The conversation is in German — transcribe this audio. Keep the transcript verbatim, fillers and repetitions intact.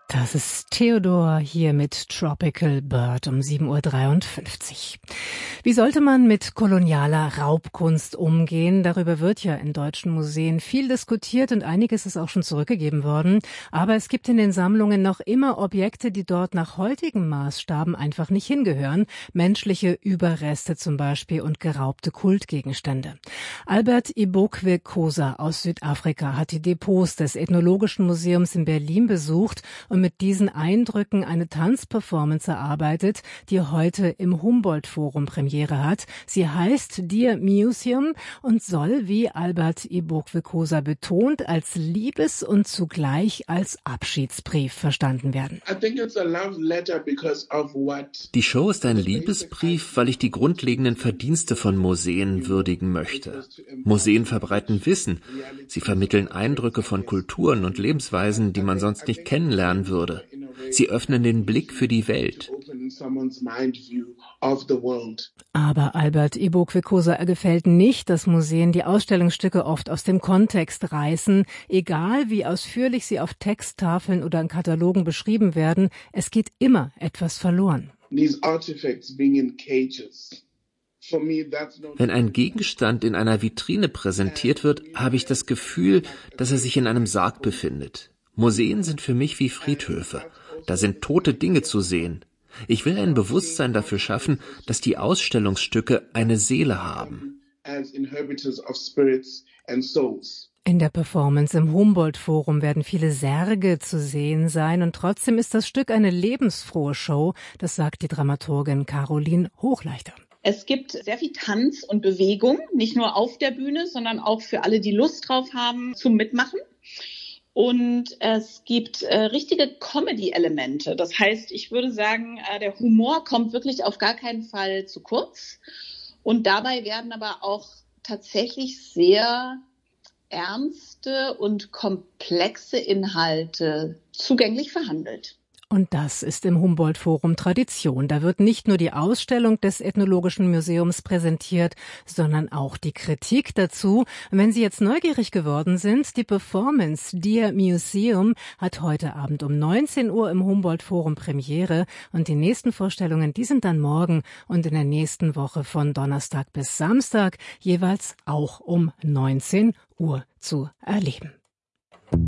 Das ist Theodor hier mit Tropical Bird um sieben Uhr dreiundfünfzig. Wie sollte man mit kolonialer Raubkunst umgehen? Darüber wird ja in deutschen Museen viel diskutiert und einiges ist auch schon zurückgegeben worden. Aber es gibt in den Sammlungen noch immer Objekte, die dort nach heutigen Maßstaben einfach nicht hingehören. Menschliche Überreste zum Beispiel und geraubte Kultgegenstände. Albert Ibokwe-Kosa aus Südafrika hat die Depots des Ethnologischen Museums in Berlin besucht und mit diesen Eindrücken eine Tanzperformance erarbeitet, die heute im Humboldt-Forum Premiere hat. Sie heißt Dear Museum und soll, wie Albert Ibokwe-Kosa betont, als Liebes- und zugleich als Abschiedsbrief verstanden werden. Die Show ist ein Liebesbrief, weil ich die grundlegenden Verdienste von Museen würdigen möchte. Museen verbreiten Wissen. Sie vermitteln Eindrücke von Kulturen und Lebensweisen, die man sonst nicht kennenlernen würde. Sie öffnen den Blick für die Welt. Aber Albert Ibokwe-Kosa gefällt nicht, dass Museen die Ausstellungsstücke oft aus dem Kontext reißen. Egal wie ausführlich sie auf Texttafeln oder in Katalogen beschrieben werden, es geht immer etwas verloren. Wenn ein Gegenstand in einer Vitrine präsentiert wird, habe ich das Gefühl, dass er sich in einem Sarg befindet. Museen sind für mich wie Friedhöfe. Da sind tote Dinge zu sehen. Ich will ein Bewusstsein dafür schaffen, dass die Ausstellungsstücke eine Seele haben. In der Performance im Humboldt-Forum werden viele Särge zu sehen sein und trotzdem ist das Stück eine lebensfrohe Show, das sagt die Dramaturgin Caroline Hochleichter. Es gibt sehr viel Tanz und Bewegung, nicht nur auf der Bühne, sondern auch für alle, die Lust drauf haben, zum Mitmachen. Und es gibt äh, richtige Comedy-Elemente. Das heißt, ich würde sagen, äh, der Humor kommt wirklich auf gar keinen Fall zu kurz. Und dabei werden aber auch tatsächlich sehr ernste und komplexe Inhalte zugänglich verhandelt. Und das ist im Humboldt-Forum Tradition. Da wird nicht nur die Ausstellung des Ethnologischen Museums präsentiert, sondern auch die Kritik dazu. Und wenn Sie jetzt neugierig geworden sind, die Performance Dear Museum hat heute Abend um neunzehn Uhr im Humboldt-Forum Premiere. Und die nächsten Vorstellungen, die sind dann morgen und in der nächsten Woche von Donnerstag bis Samstag jeweils auch um neunzehn Uhr zu erleben.